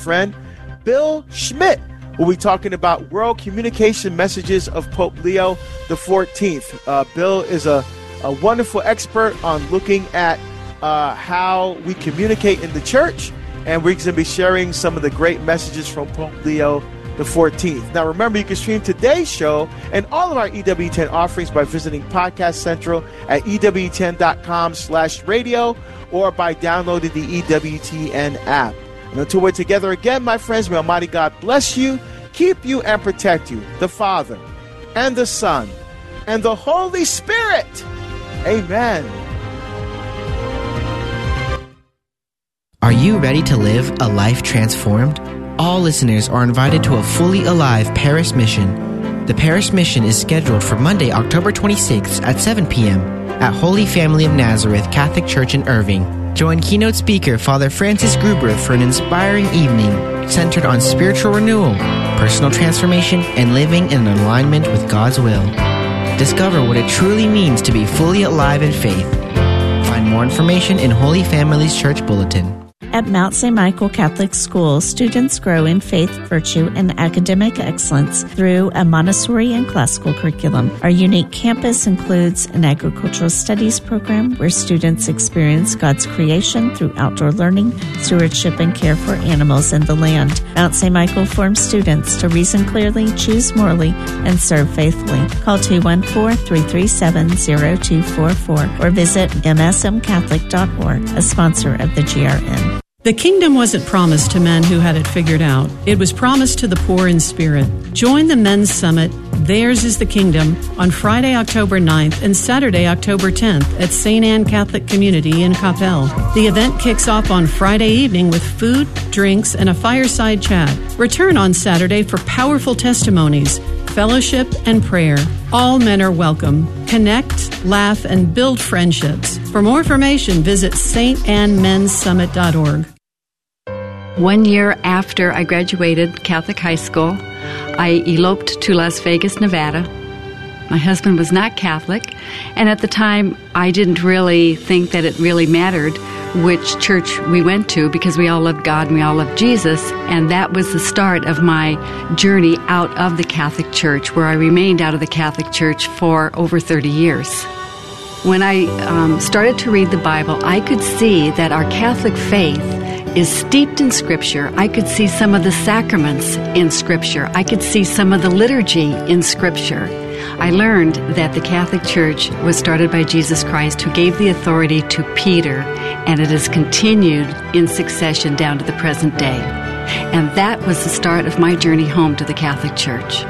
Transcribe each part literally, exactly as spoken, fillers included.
friend Bill Schmidt will be talking about World Communication Messages of Pope Leo the fourteenth. Uh, Bill is a, a wonderful expert on looking at uh, how we communicate in the church, and we're going to be sharing some of the great messages from Pope Leo the fourteenth. Now remember, you can stream today's show and all of our E W ten offerings by visiting Podcast Central at E W ten dot com slash radio or by downloading the E W T N app. And until we're together again, my friends, may Almighty God bless you, keep you, and protect you, the Father, and the Son, and the Holy Spirit. Amen. Are you ready to live a life transformed? All listeners are invited to a fully alive Paris mission. The Paris mission is scheduled for Monday, October twenty-sixth at seven p.m. at Holy Family of Nazareth Catholic Church in Irving. Join keynote speaker Father Francis Gruber for an inspiring evening centered on spiritual renewal, personal transformation, and living in alignment with God's will. Discover what it truly means to be fully alive in faith. Find more information in Holy Family's Church Bulletin. At Mount Saint Michael Catholic School, students grow in faith, virtue, and academic excellence through a Montessori and classical curriculum. Our unique campus includes an agricultural studies program where students experience God's creation through outdoor learning, stewardship, and care for animals and the land. Mount Saint Michael forms students to reason clearly, choose morally, and serve faithfully. Call two one four, three three seven, zero two four four or visit m s m catholic dot org, a sponsor of the G R N. The kingdom wasn't promised to men who had it figured out. It was promised to the poor in spirit. Join the Men's Summit, Theirs is the Kingdom, on Friday, October ninth and Saturday, October tenth at Saint Anne Catholic Community in Coppell. The event kicks off on Friday evening with food, drinks, and a fireside chat. Return on Saturday for powerful testimonies, fellowship, and prayer. All men are welcome. Connect, laugh, and build friendships. For more information, visit s t anne men's summit dot org. One year after I graduated Catholic high school, I eloped to Las Vegas, Nevada. My husband was not Catholic, and at the time I didn't really think that it really mattered which church we went to because we all loved God and we all loved Jesus, and that was the start of my journey out of the Catholic Church, where I remained out of the Catholic Church for over thirty years. When I um, started to read the Bible, I could see that our Catholic faith is steeped in Scripture. I could see some of the sacraments in Scripture. I could see some of the liturgy in Scripture. I learned that the Catholic Church was started by Jesus Christ, who gave the authority to Peter, and it has continued in succession down to the present day. And that was the start of my journey home to the Catholic Church.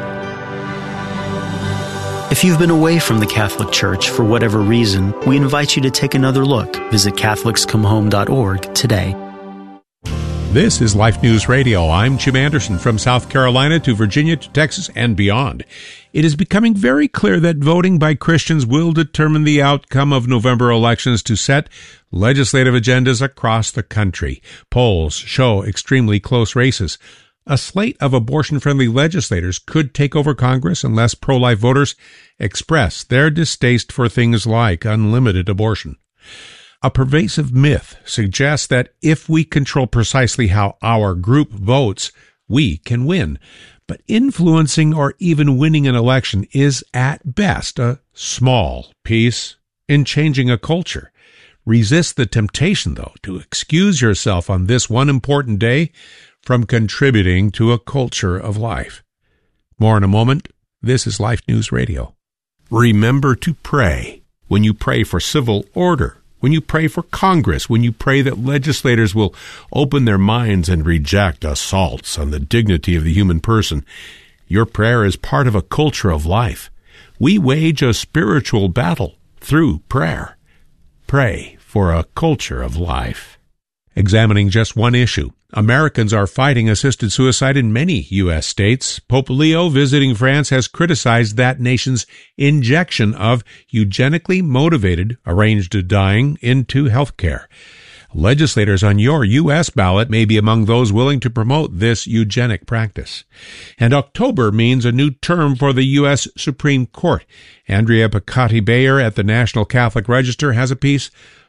If you've been away from the Catholic Church for whatever reason, we invite you to take another look. Visit catholics come home dot org today. This is Life News Radio. I'm Jim Anderson, from South Carolina to Virginia to Texas and beyond. It is becoming very clear that voting by Christians will determine the outcome of November elections to set legislative agendas across the country. Polls show extremely close races. A slate of abortion-friendly legislators could take over Congress unless pro-life voters express their distaste for things like unlimited abortion. A pervasive myth suggests that if we control precisely how our group votes, we can win. But influencing or even winning an election is at best a small piece in changing a culture. Resist the temptation, though, to excuse yourself on this one important day from contributing to a culture of life. More in a moment. This is Life News Radio. Remember to pray when you pray for civil order, when you pray for Congress, when you pray that legislators will open their minds and reject assaults on the dignity of the human person. Your prayer is part of a culture of life. We wage a spiritual battle through prayer. Pray for a culture of life. Examining just one issue. Americans are fighting assisted suicide in many U S states. Pope Leo, visiting France, has criticized that nation's injection of eugenically motivated arranged dying into health care. Legislators on your U S ballot may be among those willing to promote this eugenic practice. And October means a new term for the U S Supreme Court. Andrea Piccotti Bayer at the National Catholic Register has a piece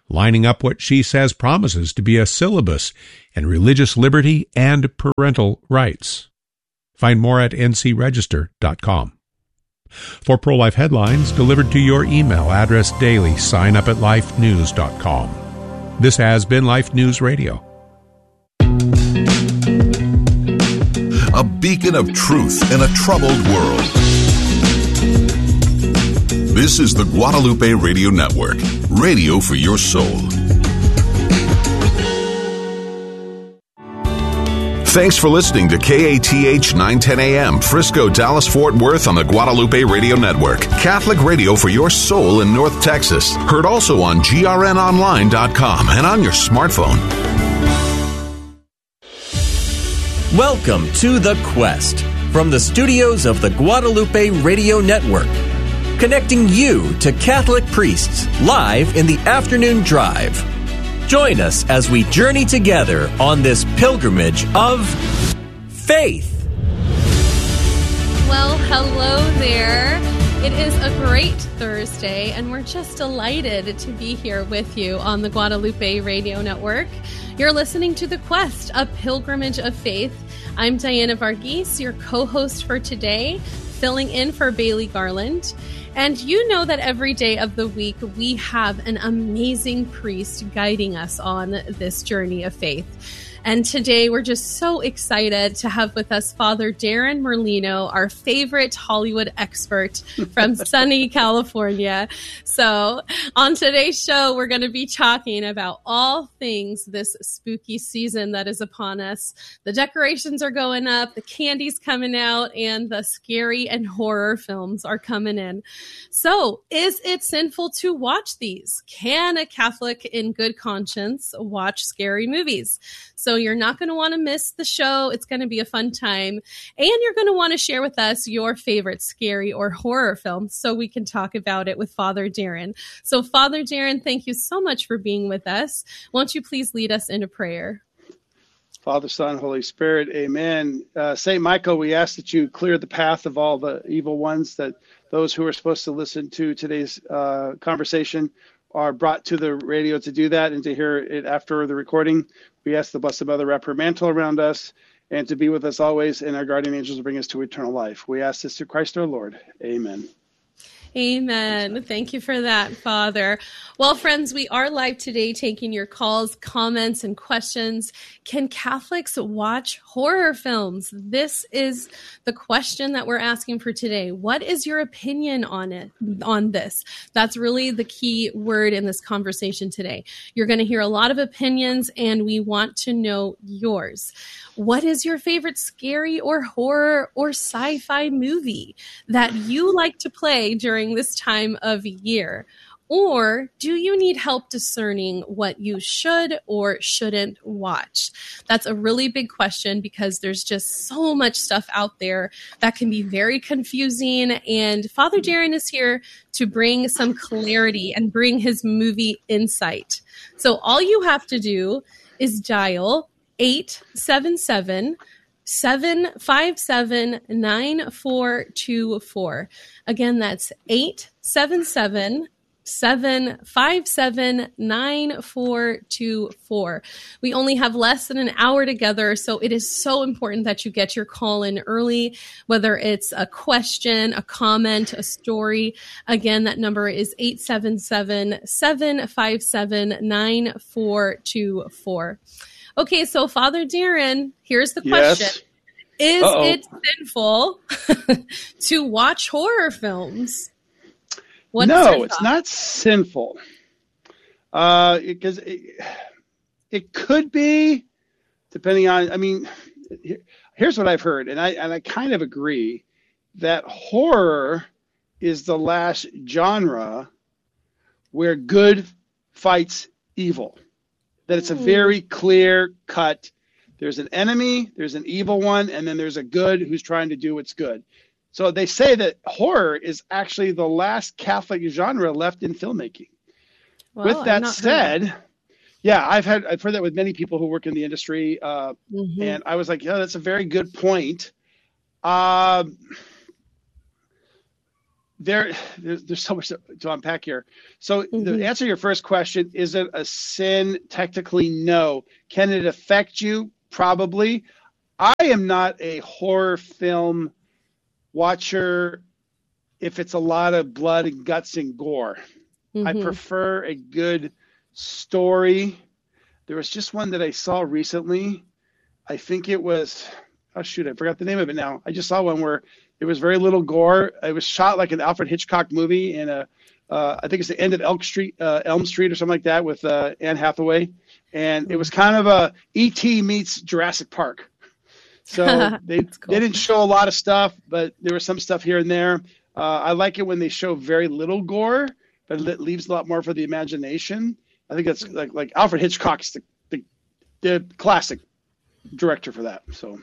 lining up what she says promises to be a syllabus in religious liberty and parental rights. Find more at n c register dot com. For pro-life headlines delivered to your email address daily, sign up at life news dot com. This has been Life News Radio. A beacon of truth in a troubled world. This is the Guadalupe Radio Network, radio for your soul. Thanks for listening to K A T H nine ten A M, Frisco, Dallas, Fort Worth on the Guadalupe Radio Network. Catholic radio for your soul in North Texas. Heard also on G R N online dot com and on your smartphone. Welcome to The Quest from the studios of the Guadalupe Radio Network, connecting you to Catholic priests live in the afternoon drive. Join us as we journey together on this pilgrimage of faith. Well, hello there. It is a great Thursday, and we're just delighted to be here with you on the Guadalupe Radio Network. You're listening to The Quest, a pilgrimage of faith. I'm Diana Varghese, your co-host for today, filling in for Bailey Garland. And you know that every day of the week, we have an amazing priest guiding us on this journey of faith. And today we're just so excited to have with us Father Darren Merlino, our favorite Hollywood expert from sunny California. So on today's show, we're going to be talking about all things this spooky season that is upon us. The decorations are going up, the candy's coming out, and the scary and horror films are coming in. So is it sinful to watch these? Can a Catholic in good conscience watch scary movies? So you're not going to want to miss the show. It's going to be a fun time. And you're going to want to share with us your favorite scary or horror films so we can talk about it with Father Darren. So Father Darren, thank you so much for being with us. Won't you please lead us in a prayer? Father, Son, Holy Spirit, amen. Uh, Saint Michael, we ask that you clear the path of all the evil ones, that those who are supposed to listen to today's uh, conversation are brought to the radio to do that and to hear it after the recording. We ask the Blessed Mother wrap her mantle around us and to be with us always, and our guardian angels bring us to eternal life. We ask this through Christ our Lord. Amen. Amen. Thank you for that, Father. Well, friends, we are live today taking your calls, comments, and questions. Can Catholics watch horror films? This is the question that we're asking for today. What is your opinion on it, on this? That's really the key word in this conversation today. You're going to hear a lot of opinions, and we want to know yours. What is your favorite scary or horror or sci-fi movie that you like to play during this time of year? Or do you need help discerning what you should or shouldn't watch? That's a really big question because there's just so much stuff out there that can be very confusing. And Father Darren is here to bring some clarity and bring his movie insight. So all you have to do is dial eight seven seven, seven five seven, nine four two four. Again, that's eight seven seven, seven five seven, nine four two four. We only have less than an hour together, so it is so important that you get your call in early, whether it's a question, a comment, a story. Again, that number is eight seven seven, seven five seven, nine four two four. Okay, so Father Darren, here's the question. Yes. Is Uh-oh. it sinful to watch horror films? What's no, it's not sinful. Uh, because it, it could be, depending on, I mean, here, here's what I've heard, and I and I kind of agree, that horror is the last genre where good fights evil. That it's a very clear cut. There's an enemy, there's an evil one, and then there's a good who's trying to do what's good. So they say that horror is actually the last Catholic genre left in filmmaking. Well, with that that. said, yeah, I've had I've heard that with many people who work in the industry, uh, mm-hmm. and I was like, yeah, that's a very good point. Um, there, there's, there's so much to, to unpack here. So Mm-hmm. the answer to your first question, is it a sin? Technically, no. Can it affect you? Probably. I am not a horror film watcher if it's a lot of blood and guts and gore. Mm-hmm. I prefer a good story. There was just one that I saw recently. I think it was, oh shoot, I forgot the name of it now. I just saw one where there was very little gore. It was shot like an Alfred Hitchcock movie in a, uh, I think it's the end of Elk Street, uh, Elm Street or something like that with uh, Anne Hathaway. And it was kind of a E T meets Jurassic Park. So they, cool. they didn't show a lot of stuff, but there was some stuff here and there. Uh, I like it when they show very little gore, but it leaves a lot more for the imagination. I think that's like like Alfred Hitchcock's the, the the classic director for that. So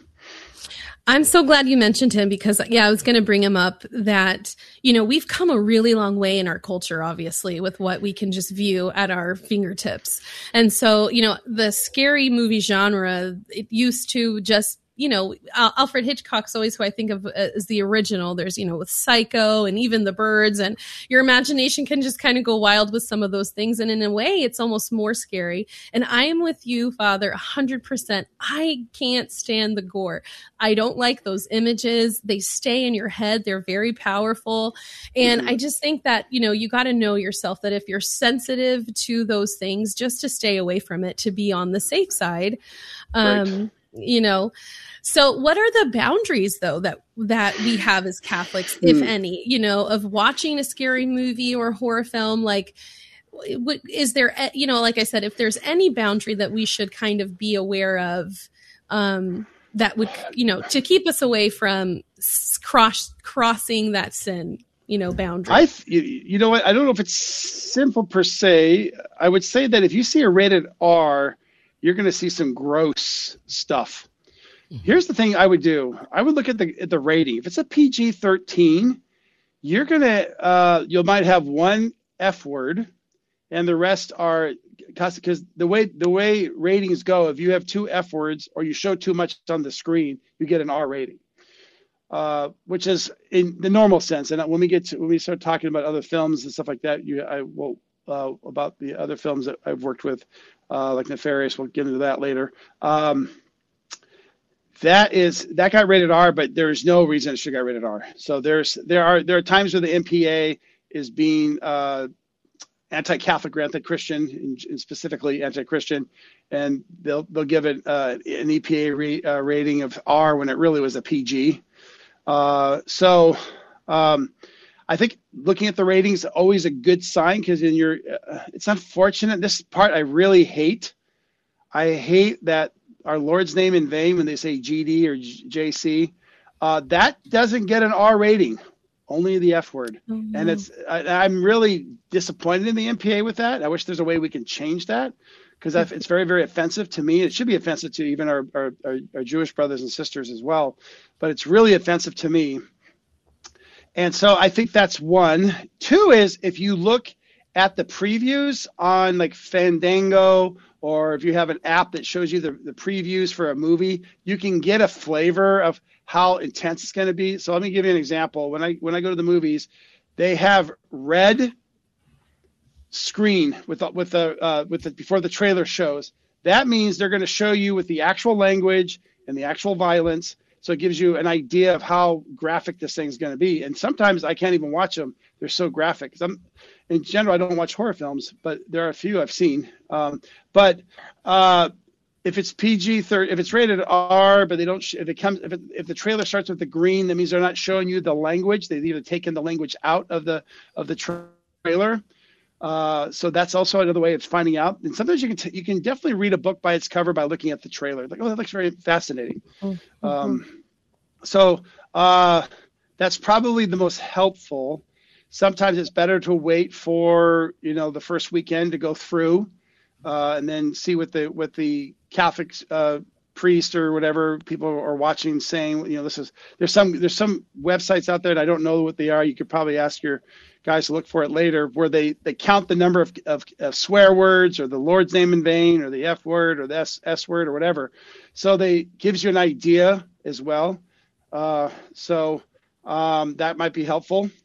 I'm so glad you mentioned him because, yeah, I was going to bring him up that, you know, we've come a really long way in our culture, obviously, with what we can just view at our fingertips. And so, you know, the scary movie genre, it used to just, you know, Alfred Hitchcock's always who I think of as the original. There's, you know, with Psycho and even The Birds, and your imagination can just kind of go wild with some of those things. And in a way, it's almost more scary. And I am with you, Father, one hundred percent. I can't stand the gore. I don't like those images. They stay in your head. They're very powerful. And mm-hmm. I just think that, you know, you got to know yourself that if you're sensitive to those things, just to stay away from it, to be on the safe side. Um, right. You know, so what are the boundaries though that that we have as Catholics, if mm. any, you know, of watching a scary movie or horror film? Like, what, is there, you know, like I said, if there's any boundary that we should kind of be aware of, um, that would, you know, to keep us away from cross crossing that sin, you know, boundary. I, you, you know what? I don't know if it's sinful per se. I would say that if you see a rated R, you're going to see some gross stuff. Mm-hmm. Here's the thing I would do. I would look at the at the rating. If it's a P G thirteen, you're going to, uh, you might have one F word and the rest are, because the way, the way ratings go, if you have two F words or you show too much on the screen, you get an R rating, uh, which is in the normal sense. And when we get to, when we start talking about other films and stuff like that, you, I will, uh, about the other films that I've worked with, Uh, like Nefarious, we'll get into that later. Um, that is that got rated R, but there's no reason it should get rated R. So there's there are there are times where the M P A is being uh, anti-Catholic or anti-Christian, and, and specifically anti-Christian, and they'll they'll give it uh, an E P A re, uh, rating of R when it really was a P G. Uh, so. Um, I think looking at the ratings is always a good sign because in your, uh, it's unfortunate. This part I really hate. I hate that our Lord's name in vain when they say G D or J C. Uh, that doesn't get an R rating, only the F word. Mm-hmm. And it's I, I'm really disappointed in the M P A with that. I wish there's a way we can change that because it's very, very offensive to me. It should be offensive to even our, our, our, our Jewish brothers and sisters as well. But it's really offensive to me. And so I think that's one. Two is if you look at the previews on like Fandango, or if you have an app that shows you the, the previews for a movie, you can get a flavor of how intense it's going to be. So let me give you an example. When I when I go to the movies, they have red screen with the, with the uh, with the before the trailer shows. That means they're going to show you with the actual language and the actual violence. So it gives you an idea of how graphic this thing's going to be. And sometimes I can't even watch them. They're so graphic. I'm, in general, I don't watch horror films, but there are a few I've seen. Um, but uh, if it's P G thirty, if it's rated R, but they don't, sh- if it comes, if, it, if the trailer starts with the green, that means they're not showing you the language. They've either taken the language out of the of the tra- trailer. Uh, so that's also another way of finding out. And sometimes you can t- you can definitely read a book by its cover by looking at the trailer. Like, oh, that looks very fascinating. Mm-hmm. Um, so uh, that's probably the most helpful. Sometimes it's better to wait for, you know, the first weekend to go through uh, and then see what the what the Catholic uh, priest or whatever people are watching saying. You know, this is there's some there's some websites out there, and I don't know what they are. You could probably ask your guys to look for it later, where they, they count the number of, of, of swear words or the Lord's name in vain or the F word or the S, S word or whatever. So they gives you an idea as well. Uh, so um, that might be helpful.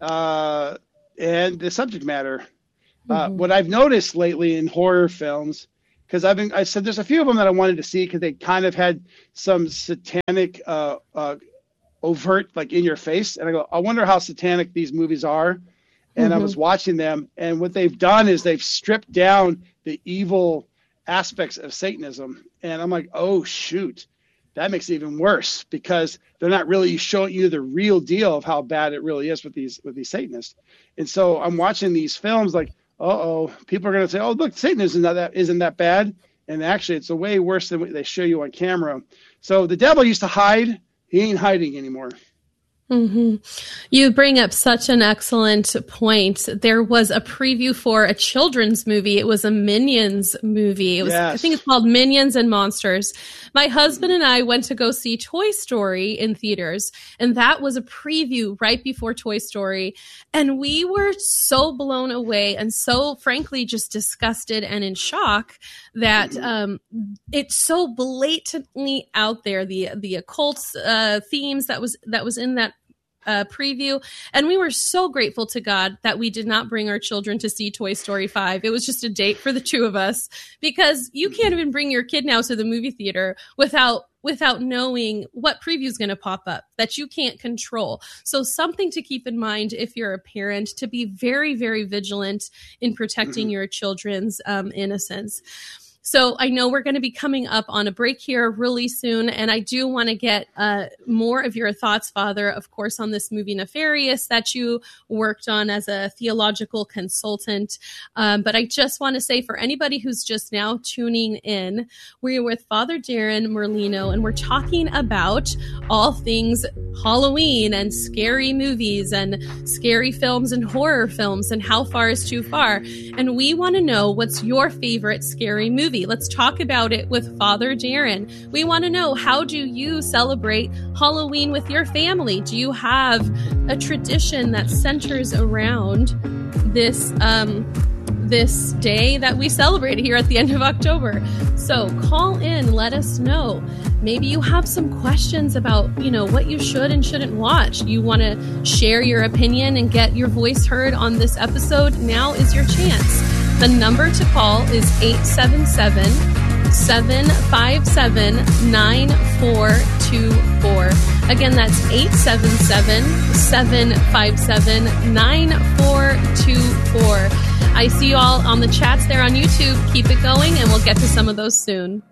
uh, and the subject matter. Uh, mm-hmm. What I've noticed lately in horror films, because I've been, I said there's a few of them that I wanted to see because they kind of had some satanic, uh, uh, overt, like in your face. And I go, I wonder how satanic these movies are. And mm-hmm. I was watching them, and what they've done is they've stripped down the evil aspects of Satanism. And I'm like, oh, shoot, that makes it even worse because they're not really showing you the real deal of how bad it really is with these with these Satanists. And so I'm watching these films like, uh-oh, people are going to say, oh, look, Satanism isn't that, isn't that bad. And actually, it's a way worse than what they show you on camera. So the devil used to hide. He ain't hiding anymore. Mm-hmm. You bring up such an excellent point. There was a preview for a children's movie. It was a Minions movie. It was, yes. I think it's called Minions and Monsters. My husband and I went to go see Toy Story in theaters, and that was a preview right before Toy Story. And we were so blown away and so, frankly, just disgusted and in shock that um, it's so blatantly out there. The the occult uh, themes that was that was in that Uh, preview, and we were so grateful to God that we did not bring our children to see Toy Story five. It was just a date for the two of us, because you can't even bring your kid now to the movie theater without without knowing what preview is going to pop up that you can't control. So something to keep in mind if you're a parent, to be very, very vigilant in protecting your children's um, innocence. So I know we're going to be coming up on a break here really soon, and I do want to get uh, more of your thoughts, Father, of course, on this movie Nefarious that you worked on as a theological consultant. Um, but I just want to say, for anybody who's just now tuning in, we're with Father Darren Merlino, and we're talking about all things Halloween and scary movies and scary films and horror films and how far is too far. And we want to know, what's your favorite scary movie? Let's talk about it with Father Darren. We want to know, how do you celebrate Halloween with your family? Do you have a tradition that centers around this um, this day that we celebrate here at the end of October? So call in, let us know. Maybe you have some questions about, you know, what you should and shouldn't watch. You want to share your opinion and get your voice heard on this episode? Now is your chance. The number to call is eight seven seven, seven five seven, nine four two four. Again, that's eight seven seven, seven five seven, nine four two four. I see you all on the chats there on YouTube. Keep it going, and we'll get to some of those soon.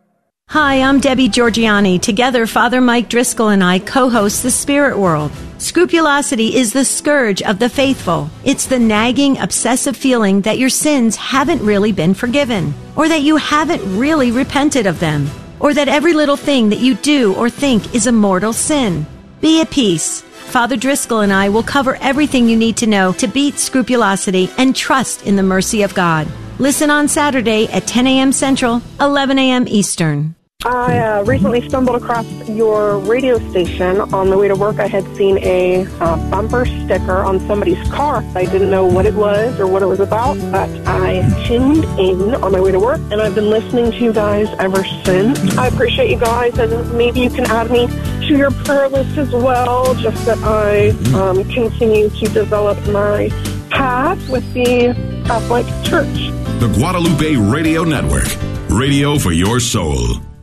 Hi, I'm Debbie Georgiani. Together, Father Mike Driscoll and I co-host The Spirit World. Scrupulosity is the scourge of the faithful. It's the nagging, obsessive feeling that your sins haven't really been forgiven, or that you haven't really repented of them, or that every little thing that you do or think is a mortal sin. Be at peace. Father Driscoll and I will cover everything you need to know to beat scrupulosity and trust in the mercy of God. Listen on Saturday at ten a.m. Central, eleven a.m. Eastern. I uh, recently stumbled across your radio station. On the way to work, I had seen a uh, bumper sticker on somebody's car. I didn't know what it was or what it was about, but I tuned in on my way to work, and I've been listening to you guys ever since. I appreciate you guys, and maybe you can add me to your prayer list as well, just that I um, continue to develop my path with the Catholic Church. The Guadalupe Radio Network. Radio for your soul.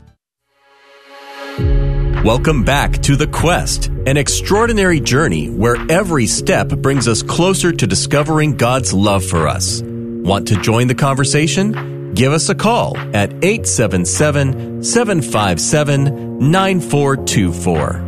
Welcome back to The Quest, an extraordinary journey where every step brings us closer to discovering God's love for us. Want to join the conversation? Give us a call at eight seven seven, seven five seven, nine four two four.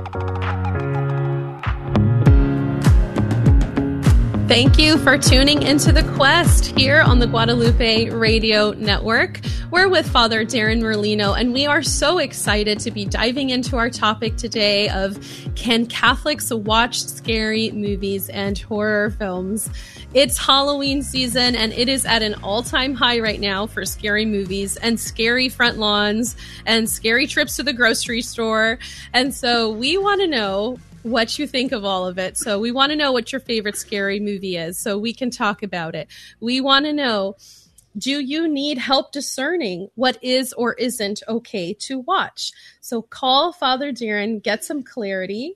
Thank you for tuning into The Quest here on the Guadalupe Radio Network. We're with Father Darren Merlino, and we are so excited to be diving into our topic today of, can Catholics watch scary movies and horror films? It's Halloween season, and it is at an all-time high right now for scary movies and scary front lawns and scary trips to the grocery store. And so we want to know what you think of all of it. So we want to know what your favorite scary movie is so we can talk about it. We want to know, do you need help discerning what is or isn't okay to watch? So call Father Darren, get some clarity.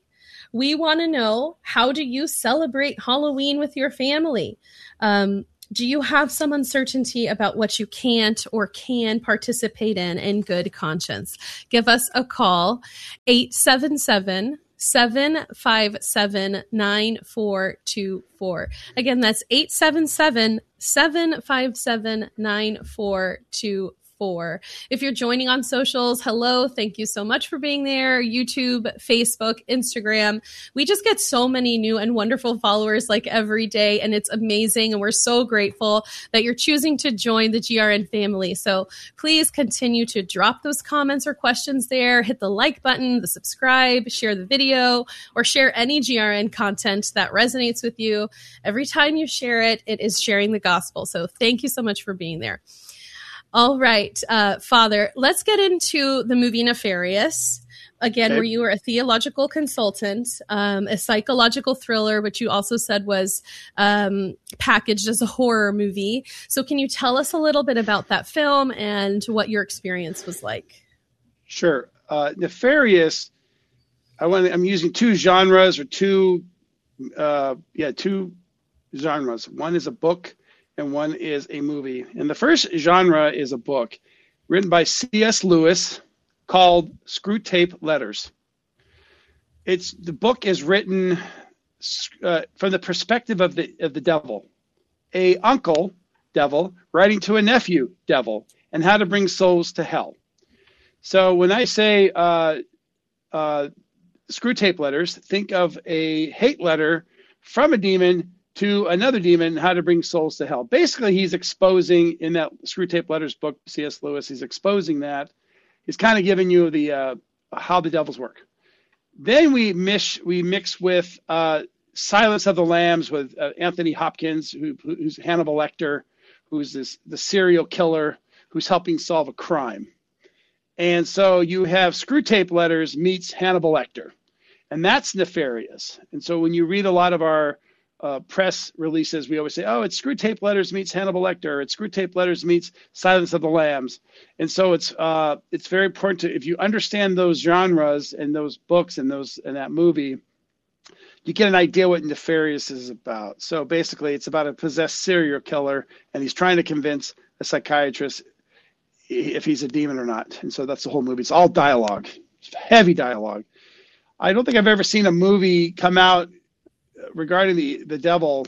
We want to know, how do you celebrate Halloween with your family? Um, do you have some uncertainty about what you can't or can participate in in good conscience? Give us a call, eight seven seven, seven five seven, nine four two four. Again, that's eight seven seven, seven five seven, nine four two four. If you're joining on socials, hello, thank you so much for being there. YouTube, Facebook, Instagram. We just get so many new and wonderful followers like every day, and it's amazing. And we're so grateful that you're choosing to join the G R N family. So please continue to drop those comments or questions there. Hit the like button, the subscribe, share the video, or share any G R N content that resonates with you. Every time you share it, it is sharing the gospel. So thank you so much for being there. All right, uh, Father, let's get into the movie Nefarious. Again, Okay. where you were a theological consultant, um, a psychological thriller, which you also said was um, packaged as a horror movie. So can you tell us a little bit about that film and what your experience was like? Sure. Uh, Nefarious, I want I'm using two genres or two, uh, yeah, two genres. One is a book and one is a movie. And the first genre is a book written by C S Lewis called Screwtape Letters. It's the book is written uh, from the perspective of the of the devil, a uncle devil writing to a nephew devil, and how to bring souls to hell. So when I say uh, uh, Screwtape Letters, think of a hate letter from a demon to another demon, how to bring souls to hell. Basically, he's exposing, in that Screwtape Letters book, C S Lewis, he's exposing that. He's kind of giving you the uh, how the devils work. Then we mix, we mix with uh, Silence of the Lambs with uh, Anthony Hopkins, who, who's Hannibal Lecter, who's this the serial killer who's helping solve a crime. And so you have Screwtape Letters meets Hannibal Lecter, and that's Nefarious. And so when you read a lot of our Uh, press releases, we always say, oh, it's Screwtape Letters meets Hannibal Lecter. It's Screwtape Letters meets Silence of the Lambs. And so it's uh, it's very important to, if you understand those genres and those books and those and that movie, you get an idea what Nefarious is about. So basically, it's about a possessed serial killer, and he's trying to convince a psychiatrist if he's a demon or not. And so that's the whole movie. It's all dialogue, it's heavy dialogue. I don't think I've ever seen a movie come out regarding the, the devil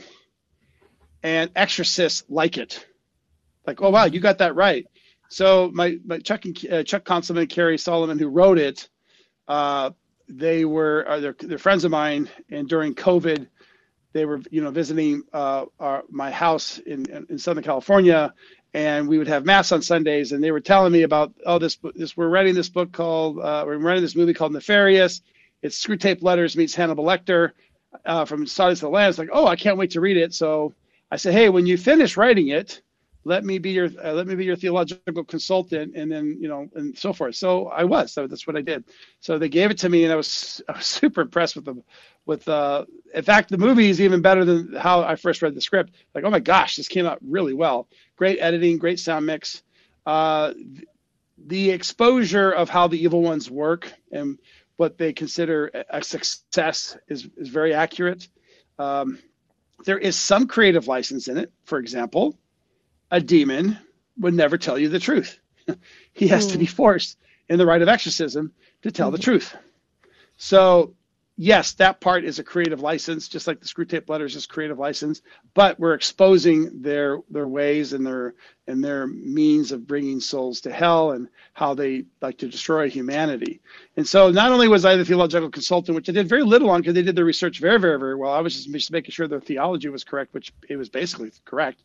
and exorcists like it. Like, oh, wow, you got that right. So my, my Chuck and uh, Chuck Conselman and Carrie Solomon, who wrote it, uh, they were, uh, they're, they're friends of mine. And during COVID, they were, you know, visiting uh, our, my house in, in Southern California, and we would have mass on Sundays. And they were telling me about, oh, this, this we're writing this book called, uh, we're writing this movie called Nefarious. It's Screwtape Letters meets Hannibal Lecter. Uh, from Silence of the Lambs, like, oh, I can't wait to read it. So I said, hey, when you finish writing it, let me be your uh, let me be your theological consultant, and then you know, and so forth. So I was. So that's what I did. So they gave it to me, and I was I was super impressed with them. With uh, in fact, the movie is even better than how I first read the script. Like, oh my gosh, this came out really well. Great editing, great sound mix. Uh, the exposure of how the evil ones work and what they consider a success is, is very accurate. Um, there is some creative license in it. For example, a demon would never tell you the truth. He has mm. to be forced in the rite of exorcism to tell mm. the truth. So yes, that part is a creative license, just like the Screwtape Letters is creative license, but we're exposing their their ways and their and their means of bringing souls to hell and how they like to destroy humanity. And so not only was I the theological consultant, which I did very little on because they did the research very, very, very well. I was just, just making sure their theology was correct, which it was basically correct.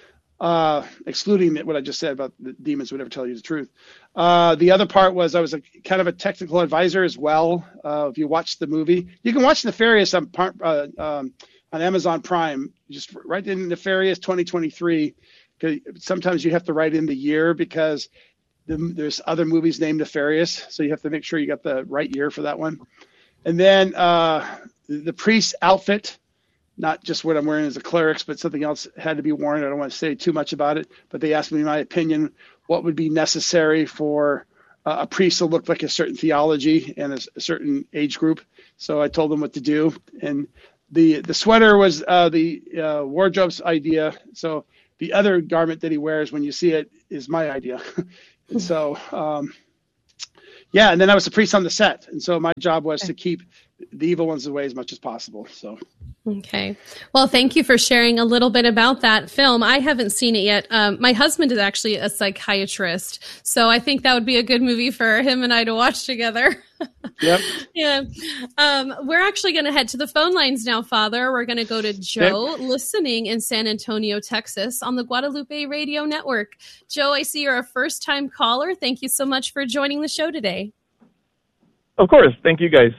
Uh, excluding what I just said about the demons would never tell you the truth. Uh, the other part was I was a kind of a technical advisor as well. Uh, if you watch the movie, you can watch Nefarious on uh, um, on Amazon Prime. Just write in Nefarious twenty twenty-three. Because sometimes you have to write in the year because the, there's other movies named Nefarious, so you have to make sure you got the right year for that one. And then uh, the, the priest's outfit. Not just what I'm wearing as a cleric's, but something else had to be worn. I don't want to say too much about it, but they asked me my opinion, what would be necessary for uh, a priest that looked like a certain theology and a, a certain age group. So I told him what to do. And the the sweater was uh, the uh, wardrobe's idea. So the other garment that he wears when you see it is my idea. And so, um, yeah, and then I was the priest on the set. And so my job was to keep the evil ones away as much as possible. So. Okay. Well, thank you for sharing a little bit about that film. I haven't seen it yet. Um, my husband is actually a psychiatrist, so I think that would be a good movie for him and I to watch together. Yep. Yeah. Um, we're actually going to head to the phone lines now, Father. We're going to go to Joe, okay, listening in San Antonio, Texas, on the Guadalupe Radio Network. Joe, I see you're a first-time caller. Thank you so much for joining the show today. Of course. Thank you, guys.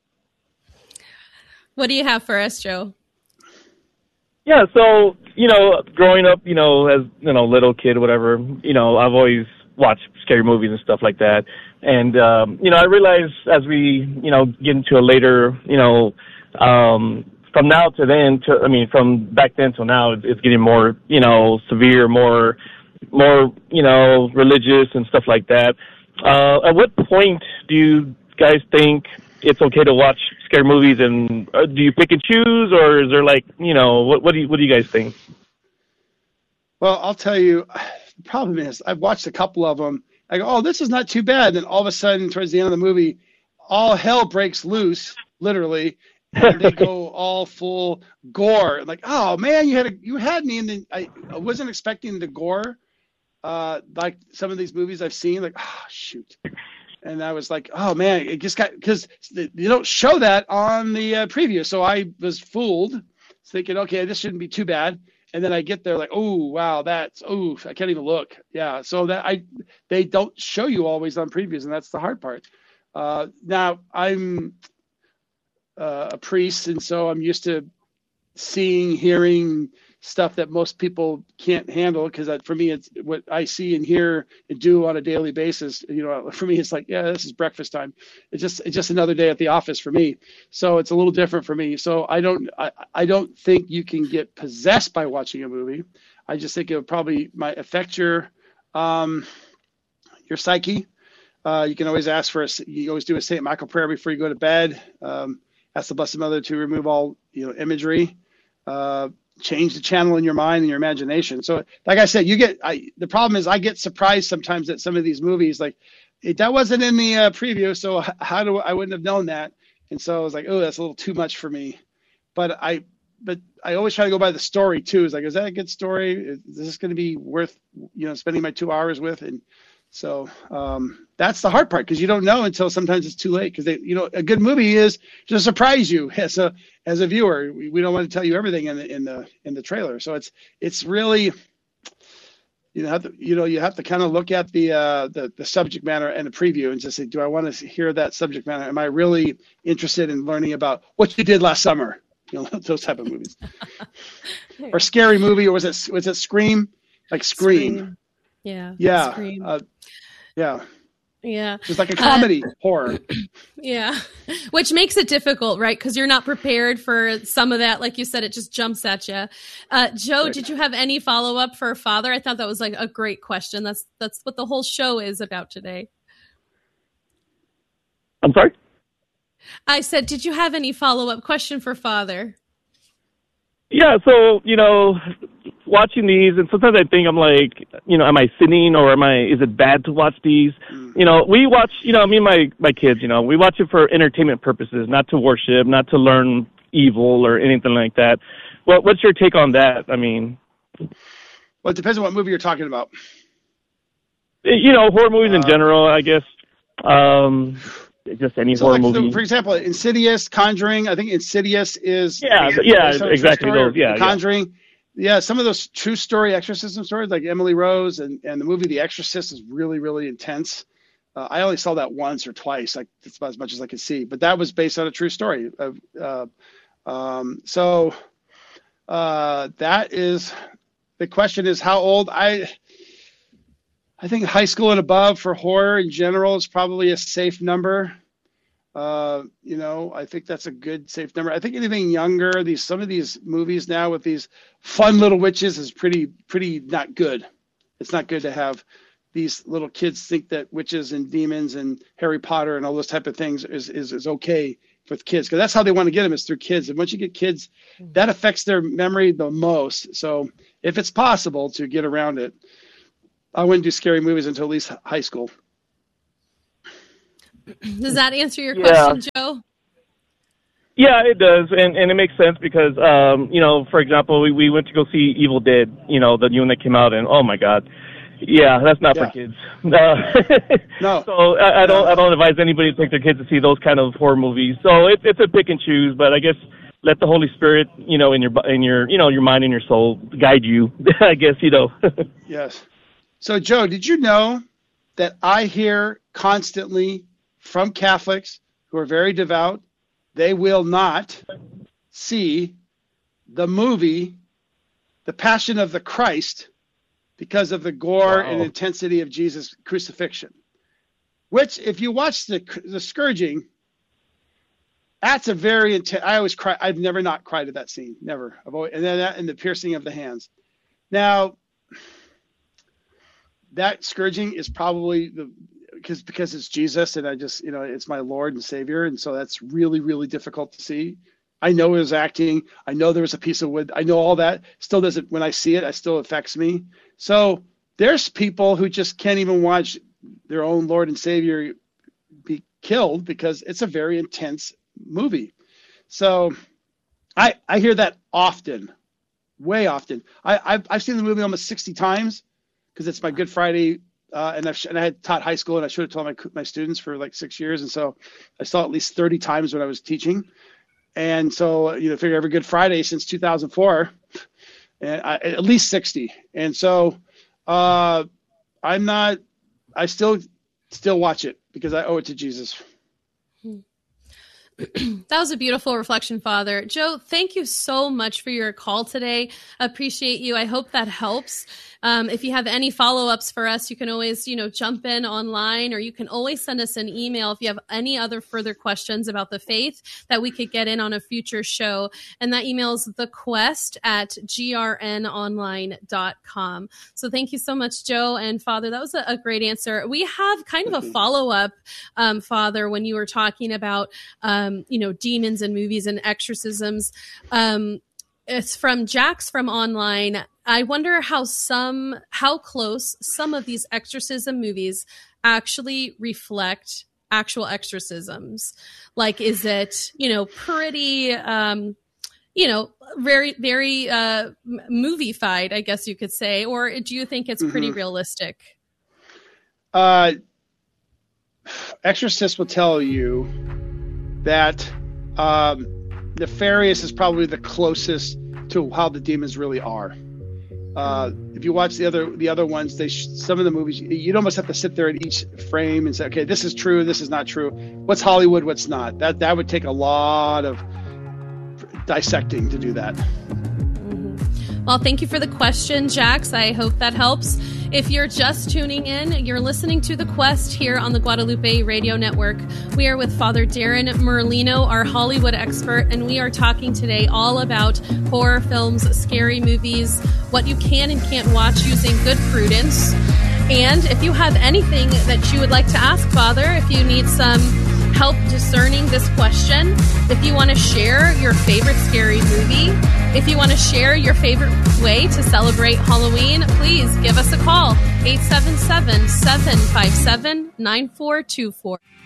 What do you have for us, Joe? Yeah, so, you know, growing up, you know, as, you know, little kid, whatever, you know, I've always watched scary movies and stuff like that. And, um, you know, I realize as we, you know, get into a later, you know, um, from now to then, to, I mean, from back then till now, it's getting more, you know, severe, more, more, you know, religious and stuff like that. Uh, at what point do you guys think it's okay to watch scary movies, and uh, do you pick and choose, or is there like, you know, what, what do you, what do you guys think? Well, I'll tell you, the problem is I've watched a couple of them. I go, oh, this is not too bad. Then all of a sudden, towards the end of the movie, all hell breaks loose, literally, and they go all full gore. Like, oh man, you had a, you had me, and then I, I wasn't expecting the gore, uh, like some of these movies I've seen. Like, oh shoot. And I was like, oh, man, it just got – because you don't show that on the uh, preview. So I was fooled, thinking, okay, this shouldn't be too bad. And then I get there like, oh, wow, that's – oh, I can't even look. Yeah, so that I they don't show you always on previews, and that's the hard part. Uh, now, I'm uh, a priest, and so I'm used to seeing, hearing – stuff that most people can't handle, because for me, it's what I see and hear and do on a daily basis. You know, for me, it's like, yeah, this is breakfast time. It's just it's just another day at the office for me. So it's a little different for me. So I don't I, I don't think you can get possessed by watching a movie. I just think it would probably might affect your um your psyche. Uh, you can always ask for a you always do a Saint Michael prayer before you go to bed. Um, ask the Blessed Mother to remove all you know imagery. Uh, change the channel in your mind and your imagination. So like I said, you get, I, the problem is I get surprised sometimes at some of these movies, like it, that wasn't in the uh, preview. So how do I wouldn't have known that. And so I was like, oh, that's a little too much for me. But I, but I always try to go by the story too. It's like, is that a good story? Is this going to be worth, you know, spending my two hours with? And so um, that's the hard part, because you don't know until sometimes it's too late. Because they, you know, a good movie is to surprise you as a as a viewer. We, we don't want to tell you everything in the in the in the trailer. So it's it's really, you know, have to, you know, you have to kind of look at the uh, the the subject matter and the preview and just say, do I want to hear that subject matter? Am I really interested in learning about what you did last summer? You know, those type of movies. Or scary movie, or was it was it Scream? Like Scream. Scream. Yeah. Yeah. Scream. Uh, yeah. Yeah. Just like a comedy uh, horror. Yeah. Which makes it difficult, right? Because you're not prepared for some of that. Like you said, it just jumps at you. Uh, Joe, right. Did you have any follow up for Father? I thought that was like a great question. That's that's what the whole show is about today. I'm sorry? I said, did you have any follow up question for Father? Yeah, so, you know, watching these, and sometimes I think I'm like, you know, am I sinning, or am I, is it bad to watch these? Mm. You know, we watch, you know, me and my, my kids, you know, we watch it for entertainment purposes, not to worship, not to learn evil or anything like that. What, what's your take on that? I mean. Well, it depends on what movie you're talking about. You know, horror movies uh, in general, I guess. Um, just any so horror like, movie. So for example, Insidious, Conjuring. I think Insidious is yeah, yeah, exactly. Those, yeah, Conjuring. Yeah. yeah, some of those true story exorcism stories, like Emily Rose, and, and the movie The Exorcist is really, really intense. Uh, I only saw that once or twice. Like that's about as much as I could see. But that was based on a true story. Uh, uh, um, so uh, that is the question: is how old I. I think high school and above for horror in general is probably a safe number. Uh, you know, I think that's a good safe number. I think anything younger, these some of these movies now with these fun little witches is pretty pretty not good. It's not good to have these little kids think that witches and demons and Harry Potter and all those type of things is is, is okay with kids, because that's how they want to get them, is through kids. And once you get kids, that affects their memory the most. So if it's possible to get around it, I wouldn't do scary movies until at least high school. Does that answer your Yeah. question, Joe? Yeah, it does, and and it makes sense because, um, you know, for example, we, we went to go see Evil Dead, you know, the new one that came out, and oh my God, yeah, that's not Yeah. for kids. Uh, No. So I, I don't I don't advise anybody to take their kids to see those kind of horror movies. So it, it's a pick and choose, but I guess let the Holy Spirit, you know, in your in your you know your mind and your soul guide you. I guess you know. Yes. So, Joe, did you know that I hear constantly from Catholics who are very devout, they will not see the movie The Passion of the Christ because of the gore Wow. and intensity of Jesus' crucifixion. Which, if you watch the the scourging, that's a very intense. I always cry. I've never not cried at that scene. Never. I've always, and then that and the piercing of the hands. Now, that scourging is probably the because because it's Jesus, and I just, you know, it's my Lord and Savior, and so that's really really difficult to see. I know it was acting. I know there was a piece of wood. I know all that. Still doesn't. When I see it, it still affects me. So there's people who just can't even watch their own Lord and Savior be killed because it's a very intense movie. So I I hear that often, way often. I I've, I've seen the movie almost sixty times because it's my Good Friday, uh, and I've and I had taught high school, and I should have told my my students for like six years, and so I saw it at least thirty times when I was teaching. And so, you know, figure every Good Friday since two thousand four, and I, at least sixty. And so uh, I'm not, I still, still watch it because I owe it to Jesus. That was a beautiful reflection, Father. Joe, thank you so much for your call today. Appreciate you. I hope that helps. Um, if you have any follow-ups for us, you can always, you know, jump in online, or you can always send us an email if you have any other further questions about the faith that we could get in on a future show. And that email is the quest at g r n online dot com. So thank you so much, Joe and Father. That was a, a great answer. We have kind of a follow-up, um, Father, when you were talking about, um, you know, demons and movies and exorcisms. Um, it's from Jax from online. I wonder how some, how close some of these exorcism movies actually reflect actual exorcisms. Like, is it, you know, pretty, um, you know, very, very uh, movie-fied, I guess you could say, or do you think it's pretty mm-hmm. realistic? Uh, exorcists will tell you that um, nefarious is probably the closest to how the demons really are. Uh, if you watch the other the other ones, they sh- some of the movies, you'd almost have to sit there at each frame and say, okay, this is true, this is not true. What's Hollywood, what's not? That that would take a lot of dissecting to do that. Mm-hmm. Well, thank you for the question, Jax. I hope that helps. If you're just tuning in, you're listening to The Quest here on the Guadalupe Radio Network. We are with Father Darren Merlino, our Hollywood expert, and we are talking today all about horror films, scary movies, what you can and can't watch using good prudence. And if you have anything that you would like to ask Father, if you need some help discerning this question, if you want to share your favorite scary movie, if you want to share your favorite way to celebrate Halloween, please give us a call, eight seven seven, seven five seven, nine four two four.